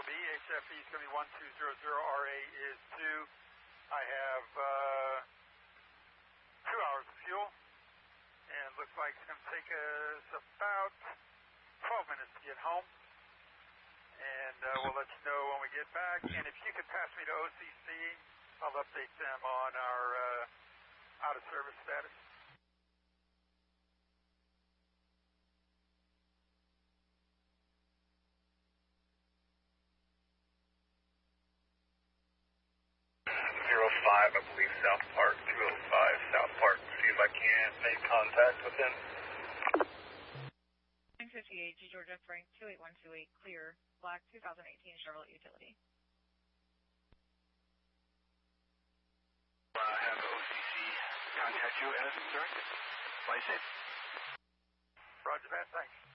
LOB. HFE is going to be 1200. RA is 2. I have 2 hours of fuel. And looks like it's going to take us about 12 minutes to get home. And we'll let you know when we get back. And if you could pass me to OCC, I'll update them on our out-of-service status. I believe South Park, 205 South Park. See if I can make contact with him. 958 to Georgia Frank 28128, clear, black 2018 Chevrolet Utility. Have OCC contact you as directed. Fly safe. Roger that, thanks.